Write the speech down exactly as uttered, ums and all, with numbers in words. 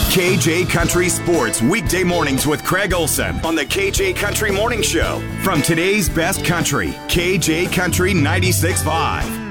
K J Country Sports, weekday mornings with Craig Olson on the K J Country Morning Show. From today's best country, K J Country ninety-six point five.